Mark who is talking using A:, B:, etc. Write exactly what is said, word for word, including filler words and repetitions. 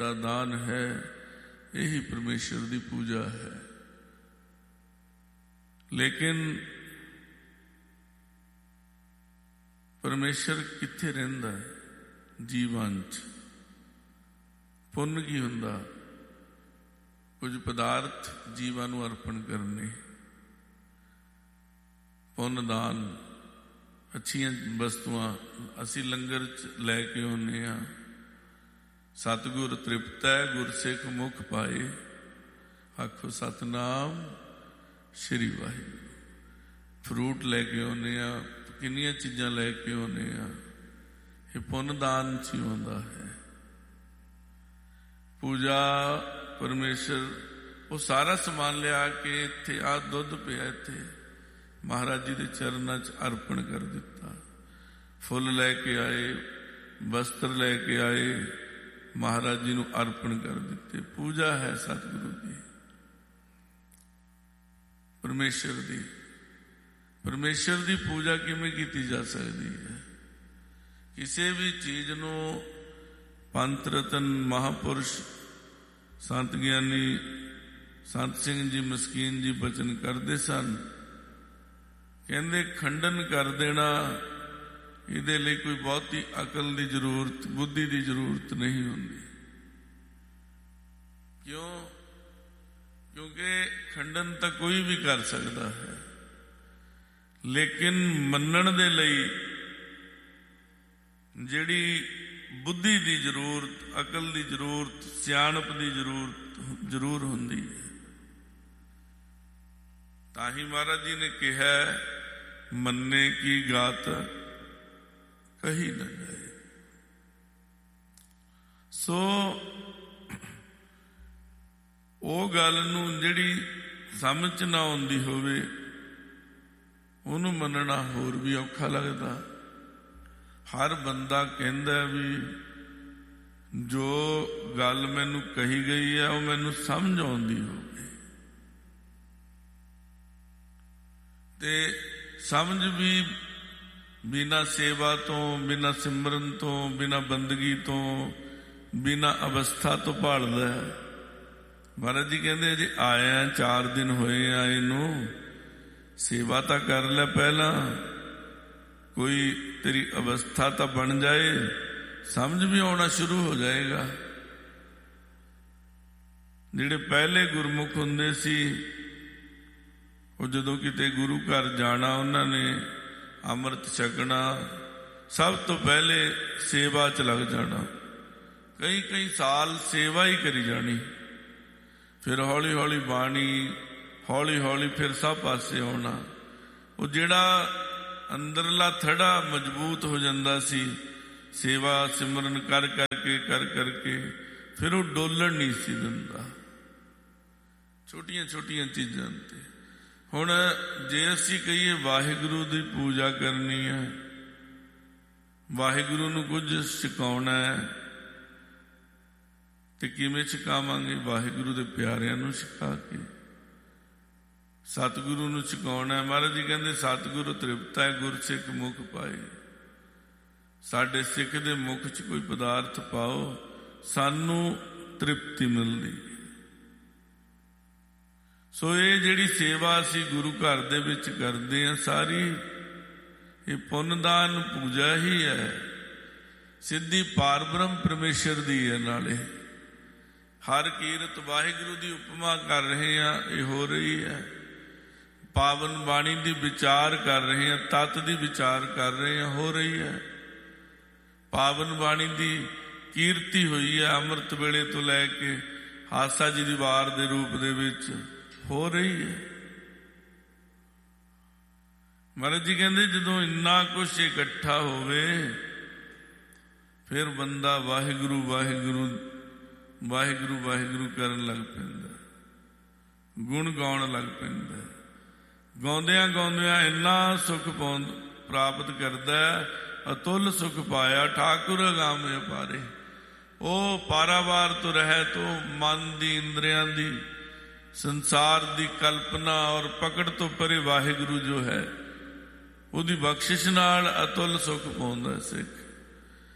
A: ਵੱਡਾ ਦਾਨ ਹੈ। यही परमेश्वर की पूजा है। लेकिन परमेश्वर कित्थे रहिंदा है? जीवन च। पुण्य की हुंदा? कुछ पदार्थ जीवां नूं अर्पण करने, पुण्य दान, अच्छियां वस्तुआं असीं लंगर च लैके आउंदे हां। सतगुर तृप्त है गुरसिख मुख पाए, आखो सतनाम श्री वाहिगुरू। फ्रूट लैके आने, किन्नियां चीज़ां लैके आने, ये पुण्य दान च ही आउंदा है। पूजा परमेश्वर वो सारा समान लिया के इत्थे आ दुध पिया, इत्थे महाराज जी के चरणों च अर्पण कर दिता। फुल लैके आए, वस्त्र लैके आए, महाराज जी नूं अर्पण कर दिते। पूजा है सतगुरु की, परमेश्वर की। परमेश्वर की पूजा किवें कीती जा सकती है? किसी भी चीज़ नूं पंत रतन महापुरुष संत ज्ञानी संत सिंह जी मस्कीन जी बचन करते सन, कहंदे खंडन कर देना इहदे लई कोई बहुती अकल की जरूरत, बुद्धि की जरूरत नहीं होंदी। क्यों? क्योंकि खंडन तो कोई भी कर सकता है, लेकिन मनण दे लई जिहड़ी बुद्धि की जरूरत, अकल की जरूरत, सियाणप की जरूरत जरूर होंदी है। ताही महाराज जी ने कहा, मन्ने की गात कही न जाए। सो वो गल नूं जिहड़ी समझ ना आउंदी होवे, उहनूं मनना होर भी औखा लगदा। हर बंदा कहंदा भी जो गल मैनूं कही गई है वो मैनूं समझ आउंदी होवे, ते समझ भी बिना सेवा तो, बिना सिमरन तो, बिना बंदगी तो, बिना अवस्था तो भालदा है। महाराज जी कहते जी आया चार दिन होए आए नूं, सेवा तो कर ले पहला, कोई तेरी अवस्था तो बन जाए, समझ भी आना शुरू हो जाएगा। जिहड़े पहले गुरमुख हुंदे सी, वो जदों किते गुरु घर जाना, उन्होंने अमृत छकना, सब तो पहले सेवा च लग जाना। कई कई साल सेवा ही करी जानी, फिर हौली हौली बाणी, हौली हौली फिर सब पासे आना। वो जिहड़ा अंदरला थड़ा मजबूत हो जाता सी, सेवा सिमरन कर करके कर करके, फिर वो डोलण नहीं सी दिंदा छोटियां छोटियां चीज़ां ते। हुण जे असीं कहीए वाहिगुरू की पूजा करनी है, वाहिगुरू नूं कुछ सिखाउणा है, ते किवें सिखावांगे? वाहिगुरू दे प्यारिआं नूं सिखा के। सतगुरू नूं सिखाउणा है। महाराज जी कहंदे सतगुरु तृप्त है गुरसिख मुख पाए। साडे सिख दे मुख च कोई पदार्थ पाओ, सानू तृप्ति मिलदी। सो ये जिहड़ी सेवा असीं गुरु घर दे विच करदे हां, सारी ये पुन्नदान पूजा ही है। सिद्धि पारब्रह्म परमेश्वर दी है। नाले हर कीरत वाहिगुरू दी उपमा कर रहे हैं, ये हो रही है। पावन बाणी दी विचार कर रहे हैं, तत् दी विचार कर रहे हैं, हो रही है। पावन बाणी दी कीर्ति हुई है, अमृत वेले तो लैके हासा जी दी वार दे रूप दे विच हो रही है। महाराज जी कहते जदों इन्ना कुछ इकट्ठा होवे, फिर बंदा वाहिगुरू वाहिगुरू वाहिगुरू वाहिगुरू करन लग पैंदा, गुण गाउण लग पैंदा। गाउंदियां गाउंदियां इन्ना सुख पाउंद प्राप्त करदा है, अतुल सुख पाया ठाकुर अगाम अपारे। ओ पारावार तो रहे तो मन दी इंद्रियां दी संसार दी कल्पना और पकड़ तो परे वाहिगुरू जो है, उहदी बख्शिश नाल अतुल सुख पाउंदा सिख।